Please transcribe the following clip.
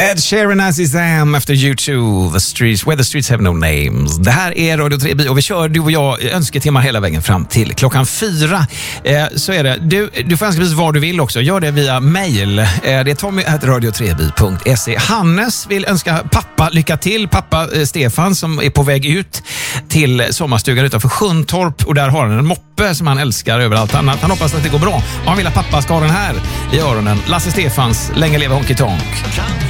Ed Sheeran as is am efter U2, The Streets, Where the Streets Have No Names. Det här är Radio 3 och vi kör, du och jag, önsketimmar hela vägen fram till klockan 4. Så är det. Du får önska precis vad du vill också. Gör det via mail. Det är tommy@radio3by.se. Hannes vill önska pappa lycka till. Pappa Stefan som är på väg ut till sommarstugan utanför Sjuntorp, och där har han en moppe som han älskar över allt annat. Han hoppas att det går bra. Och han vill att pappa ska ha den här i öronen. Lasse Stefans, Länge leva honky tonk.